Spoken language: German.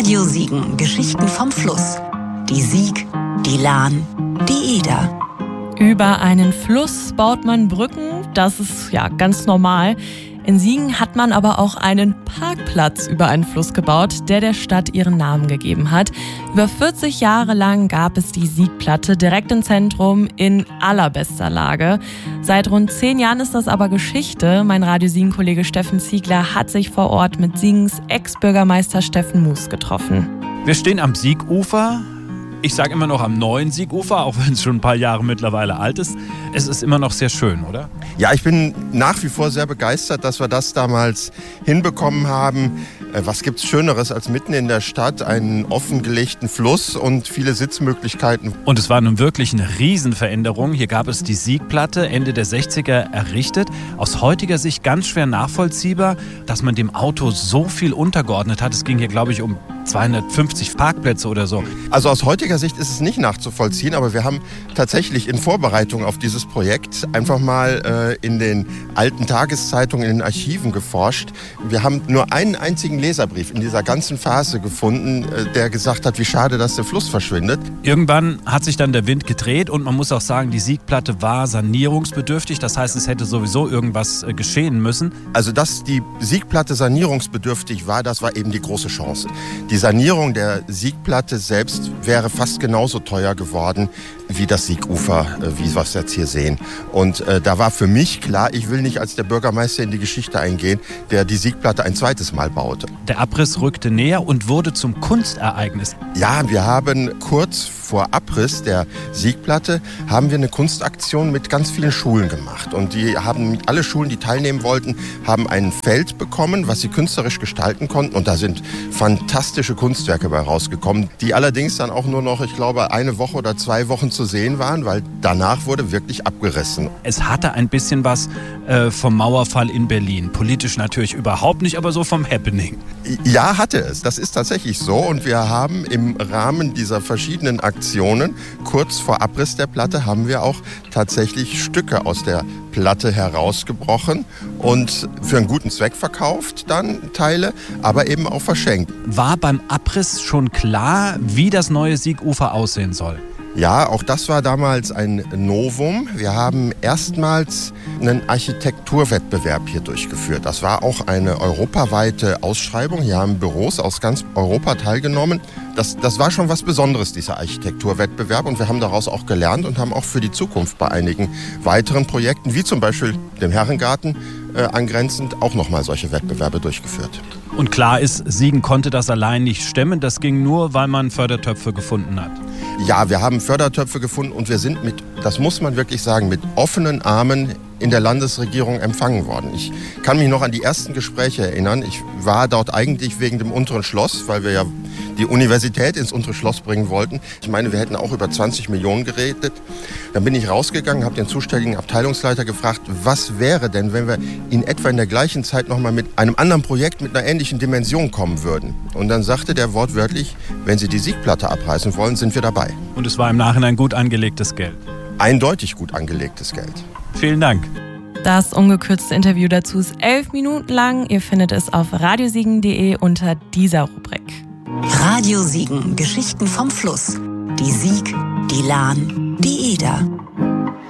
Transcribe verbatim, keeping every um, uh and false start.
Radio Siegen, Geschichten vom Fluss. Die Sieg, die Lahn, die Eder. Über einen Fluss baut man Brücken, das ist ja ganz normal. In Siegen hat man aber auch einen Parkplatz über einen Fluss gebaut, der der Stadt ihren Namen gegeben hat. Über vierzig Jahre lang gab es die Siegplatte direkt im Zentrum in allerbester Lage. Seit rund zehn Jahren ist das aber Geschichte. Mein Radio Siegen-Kollege Steffen Ziegler hat sich vor Ort mit Siegens Ex-Bürgermeister Steffen Mus getroffen. Wir stehen am Siegufer. Ich sage immer noch am neuen Siegufer, auch wenn es schon ein paar Jahre mittlerweile alt ist. Es ist immer noch sehr schön, oder? Ja, ich bin nach wie vor sehr begeistert, dass wir das damals hinbekommen haben. Was gibt's Schöneres als mitten in der Stadt einen offengelegten Fluss und viele Sitzmöglichkeiten? Und es war nun wirklich eine Riesenveränderung. Hier gab es die Siegplatte, Ende der sechziger errichtet. Aus heutiger Sicht ganz schwer nachvollziehbar, dass man dem Auto so viel untergeordnet hat. Es ging hier, glaube ich, um zweihundertfünfzig Parkplätze oder so. Also aus heutiger Sicht ist es nicht nachzuvollziehen, aber wir haben tatsächlich in Vorbereitung auf dieses Projekt einfach mal äh, in den alten Tageszeitungen, in den Archiven geforscht. Wir haben nur einen einzigen Leserbrief in dieser ganzen Phase gefunden, äh, der gesagt hat, wie schade, dass der Fluss verschwindet. Irgendwann hat sich dann der Wind gedreht und man muss auch sagen, die Siegplatte war sanierungsbedürftig. Das heißt, es hätte sowieso irgendwas äh, geschehen müssen. Also, dass die Siegplatte sanierungsbedürftig war, das war eben die große Chance. Die Sanierung der Siegplatte selbst wäre fast genauso teuer geworden wie das Siegufer, wie wir es jetzt hier sehen. Und äh, da war für mich klar, ich will nicht als der Bürgermeister in die Geschichte eingehen, der die Siegplatte ein zweites Mal baute. Der Abriss rückte näher und wurde zum Kunstereignis. Ja, wir haben kurz vor Abriss der Siegplatte haben wir eine Kunstaktion mit ganz vielen Schulen gemacht. Und die haben, alle Schulen, die teilnehmen wollten, haben ein Feld bekommen, was sie künstlerisch gestalten konnten. Und da sind fantastische Kunstwerke bei rausgekommen, die allerdings dann auch nur noch, ich glaube, eine Woche oder zwei Wochen zu sehen waren, weil danach wurde wirklich abgerissen. Es hatte ein bisschen was äh, vom Mauerfall in Berlin. Politisch natürlich überhaupt nicht, aber so vom Happening. Ja, hatte es. Das ist tatsächlich so. Und wir haben im Rahmen dieser verschiedenen Aktionen, kurz vor Abriss der Platte, haben wir auch tatsächlich Stücke aus der Platte herausgebrochen und für einen guten Zweck verkauft, dann Teile, aber eben auch verschenkt. War beim Abriss schon klar, wie das neue Siegufer aussehen soll? Ja, auch das war damals ein Novum. Wir haben erstmals einen Architekturwettbewerb hier durchgeführt. Das war auch eine europaweite Ausschreibung. Hier haben Büros aus ganz Europa teilgenommen. Das, das war schon was Besonderes, dieser Architekturwettbewerb. Und wir haben daraus auch gelernt und haben auch für die Zukunft bei einigen weiteren Projekten, wie zum Beispiel dem Herrengarten äh, angrenzend, auch nochmal solche Wettbewerbe durchgeführt. Und klar ist, Siegen konnte das allein nicht stemmen. Das ging nur, weil man Fördertöpfe gefunden hat. Ja, wir haben Fördertöpfe gefunden und wir sind mit, das muss man wirklich sagen, mit offenen Armen in der Landesregierung empfangen worden. Ich kann mich noch an die ersten Gespräche erinnern. Ich war dort eigentlich wegen dem unteren Schloss, weil wir ja die Universität ins untere Schloss bringen wollten. Ich meine, wir hätten auch über zwanzig Millionen geredet. Dann bin ich rausgegangen, habe den zuständigen Abteilungsleiter gefragt, was wäre denn, wenn wir in etwa in der gleichen Zeit nochmal mit einem anderen Projekt mit einer ähnlichen Dimension kommen würden. Und dann sagte der wortwörtlich, wenn Sie die Siegplatte abreißen wollen, sind wir dabei. Und es war im Nachhinein gut angelegtes Geld. Eindeutig gut angelegtes Geld. Vielen Dank. Das ungekürzte Interview dazu ist elf Minuten lang. Ihr findet es auf radiosiegen punkt de unter dieser Rubrik. Radio Siegen, Geschichten vom Fluss. Die Sieg, die Lahn, die Eder.